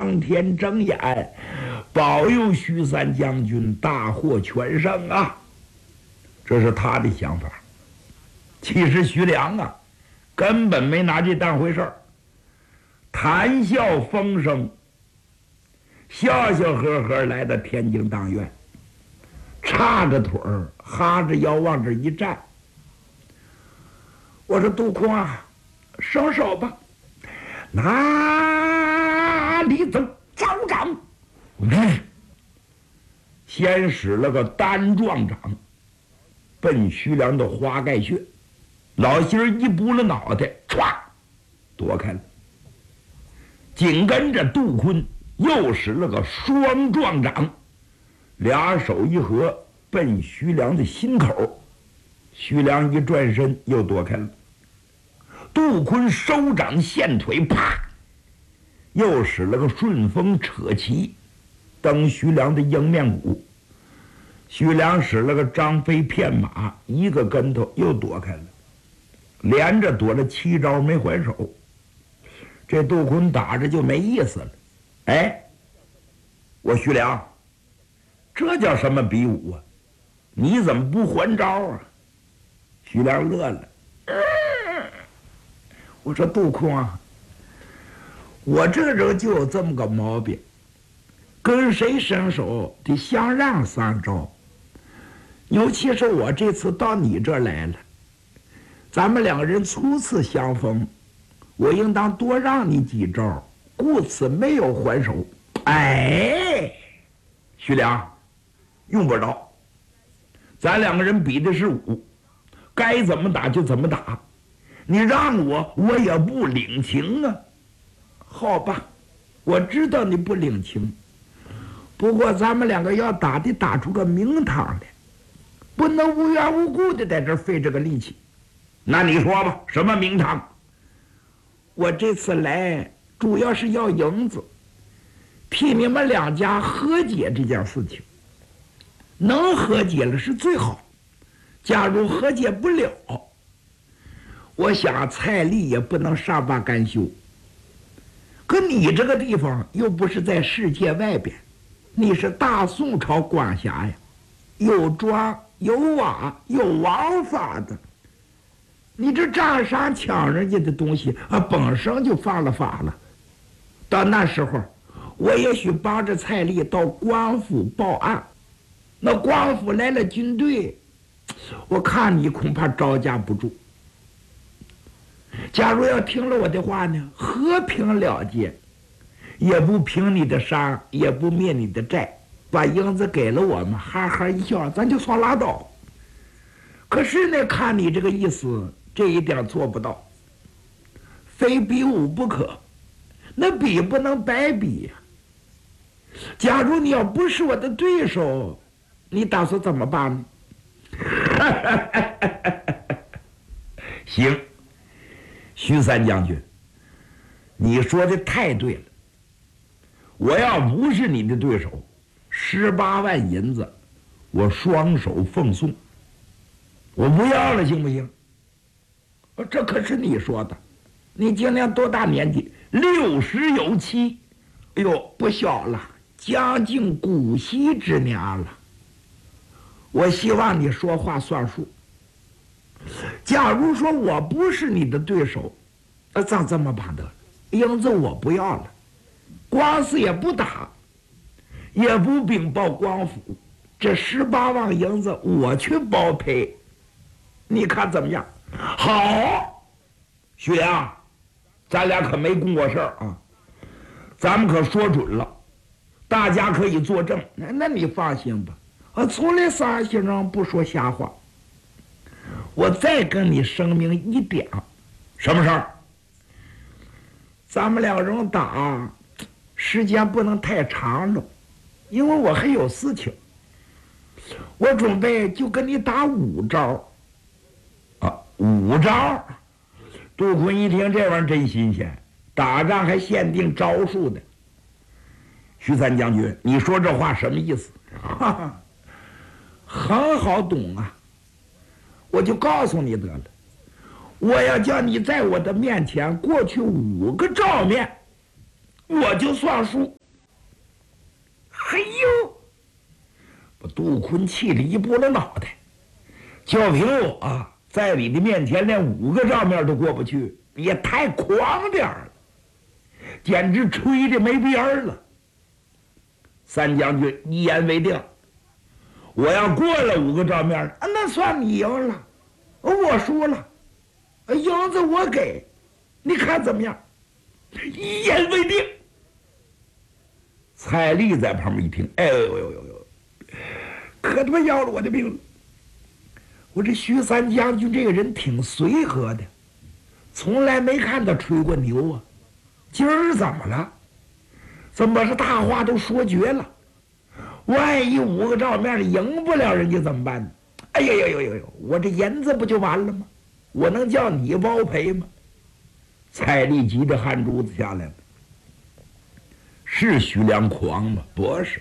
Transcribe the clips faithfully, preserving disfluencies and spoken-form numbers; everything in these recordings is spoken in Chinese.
苍天睁眼，保佑徐三将军大获全胜啊！这是他的想法。其实徐良啊，根本没拿这当回事儿，谈笑风生，笑笑呵呵来到天津当院，叉着腿儿，哈着腰往这一站。我说杜空啊，收手吧，哪里走招掌？嗯，先使了个单撞掌，奔徐良的花盖穴。老心儿一拨了脑袋，歘，躲开了。紧跟着杜坤又使了个双撞掌，俩手一合，奔徐良的心口。徐良一转身，又躲开了。杜坤收掌现腿，啪，又使了个顺风扯旗，蹬徐良的迎面骨。徐良使了个张飞骗马，一个跟头又躲开了。连着躲了七招没还手，这杜坤打着就没意思了。哎，我徐良，这叫什么比武啊？你怎么不还招啊？徐良乐了。嗯、我说杜坤啊，我这人就有这么个毛病，跟谁伸手得相让三招，尤其是我这次到你这儿来了，咱们两个人初次相逢，我应当多让你几招，故此没有还手。哎，徐良，用不着，咱两个人比的是武，该怎么打就怎么打，你让我我也不领情啊。好吧，我知道你不领情，不过咱们两个要打的打出个名堂来，不能无缘无故的在这儿费这个力气。那你说吧，什么名堂？我这次来主要是要银子，替你们两家和解这件事情。能和解了是最好，假如和解不了，我想蔡丽也不能善罢甘休。可你这个地方又不是在世界外边，你是大宋朝管辖呀，有庄有瓦有王法的。你这占山抢人家的东西啊，本身就犯了法了。到那时候，我也许帮着蔡丽到官府报案，那官府来了军队，我看你恐怕招架不住。假如要听了我的话呢，和平了结，也不平你的山，也不灭你的债，把银子给了我们，哈哈一笑，咱就算拉倒。可是呢，看你这个意思，这一点做不到，非比武不可，那比不能白比呀。假如你要不是我的对手，你打算怎么办呢？行，徐三将军，你说的太对了。我要不是你的对手，十八万银子，我双手奉送，我不要了，行不行？这可是你说的。你今年多大年纪？六十有七，哎呦，不小了，将近古稀之年了。我希望你说话算数。假如说我不是你的对手，那咱怎么办得了？银子我不要了，官司也不打，也不禀报官府，这十八万银子我去包赔，你看怎么样？好，徐良，咱俩可没公过事儿啊，咱们可说准了，大家可以作证。那那你放心吧，我从来三先生不说瞎话。我再跟你声明一点，什么事儿？咱们两个人打，时间不能太长了，因为我还有事情。我准备就跟你打五招。啊，五招！杜坤一听这玩意儿真新鲜，打仗还限定招数的。徐三将军，你说这话什么意思？哈哈，很好懂啊，我就告诉你得了。我要叫你在我的面前过去五个照面，我就算数。 嘿呦！把杜坤气得一拨了脑袋，就凭我啊，在你的面前连五个照面都过不去，也太狂点了，简直吹的没边儿了。三将军一言为定，我要过了五个照面，那算你赢了，我输了，银子我给，你看怎么样？一言为定。蔡丽在旁边一听，哎呦呦呦呦，可他妈要了我的命了！我这徐三将军这个人挺随和的，从来没看他吹过牛啊，今儿怎么了？怎么是大话都说绝了？万一五个照面赢不了人家怎么办呢？哎呦呦呦呦呦，我这银子不就完了吗？我能叫你包赔吗？蔡丽急得汗珠子下来了。是徐良狂吗？不是。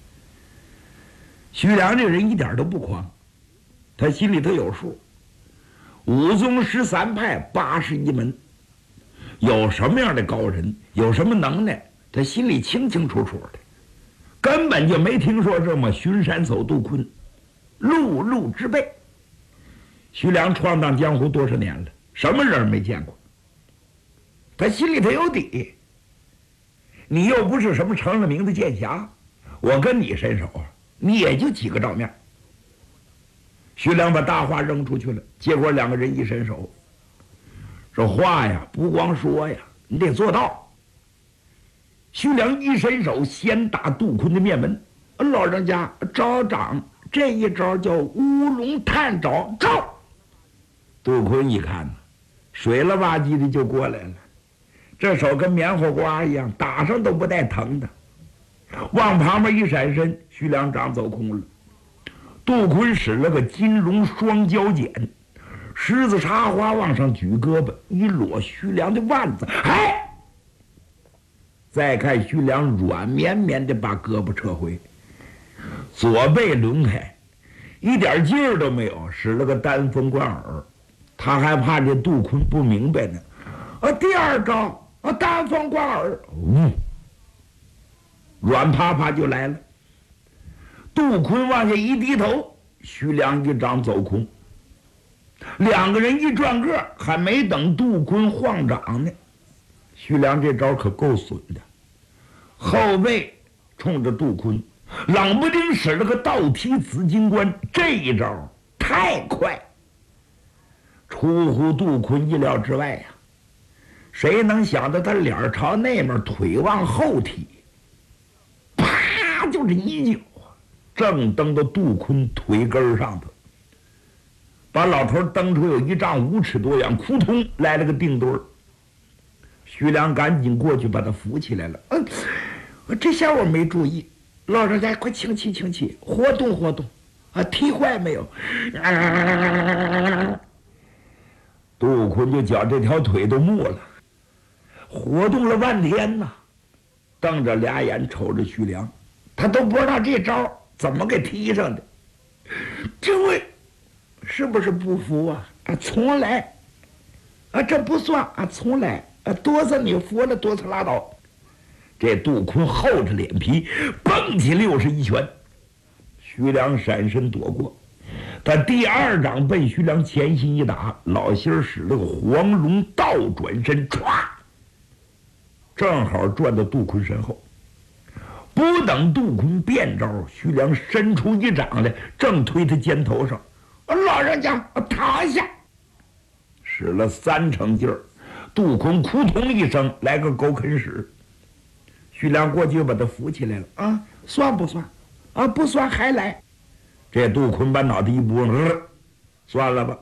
徐良这人一点都不狂，他心里头有数。武宗十三派八十一门，有什么样的高人，有什么能耐，他心里清清楚楚的，根本就没听说这么巡山走杜坤，陆路之辈。徐良闯荡江湖多少年了，什么人没见过？他心里头有底。你又不是什么成了名的剑侠，我跟你伸手啊，你也就几个照面。徐良把大话扔出去了，结果两个人一伸手，这话呀不光说呀，你得做到。徐良一伸手，先打杜坤的面门。老人家招掌，这一招叫乌龙探爪，招。杜坤一看，水了吧唧的就过来了。这手跟棉花瓜一样，打上都不带疼的。往旁边一闪身，徐良掌走空了。杜坤使了个金龙双交剪，狮子插花往上举胳膊，一裸徐良的腕子，哎！再看徐良软绵绵的把胳膊撤回，左背抡开，一点劲儿都没有，使了个单风贯耳。他还怕这杜坤不明白呢。啊，第二招。啊！单风贯耳，嗯，软趴趴就来了。杜坤往下一低头，徐良一掌走空。两个人一转个，还没等杜坤晃掌呢，徐良这招可够损的。后背冲着杜坤，冷不丁使了个倒踢紫金冠，这一招太快，出乎杜坤意料之外呀。谁能想到他脸朝那面，腿往后踢，啪就是一脚，正蹬到杜坤腿根上头，把老头蹬出有一丈五尺多远，扑通来了个定墩儿。徐良赶紧过去把他扶起来了。嗯，这下我没注意，老人家快轻气轻气，活动活动啊，踢坏没有？啊、杜坤就觉这条腿都木了。活动了半天呐，瞪着俩眼瞅着徐良，他都不知道这招怎么给踢上的。这位是不是不服啊？啊，重来啊，这不算啊，重来啊，哆嗦你服了，哆嗦拉倒。这杜坤厚着脸皮蹦起六十一拳，徐良闪身躲过，他第二掌奔徐良前心一打，老心使了个黄龙倒转身，歘，正好转到杜坤身后。不等杜坤变招，徐良伸出一掌来，正推他肩头上。老人家躺下，使了三成劲儿，杜坤扑通一声来个狗啃屎。徐良过去把他扶起来了。啊，算不算？啊，不算还来。这杜坤把脑袋一拨，呃，算了吧。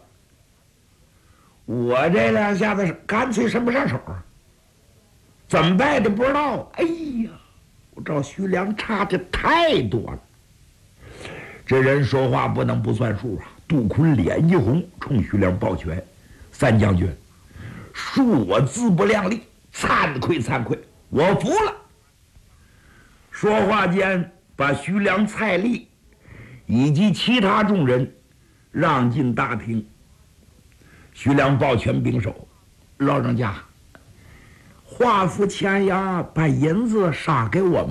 我这两下子干脆伸不上手啊，怎么败的不知道。哎呀，我找徐良差的太多了。这人说话不能不算数啊！杜坤脸一红，冲徐良抱拳：“三将军，恕我自不量力，惭愧惭愧，我服了。”说话间，把徐良、蔡丽以及其他众人让进大厅。徐良抱拳拱手：“老人家，画符前呀，把银子赏给我们。”